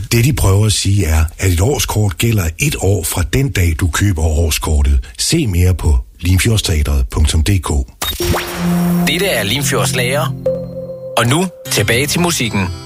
Det, de prøver at sige, er, at et årskort gælder 1 år fra den dag, du køber årskortet. Se mere på limfjordsteatret.dk. Dette er Limfjords Lager. Og nu tilbage til musikken.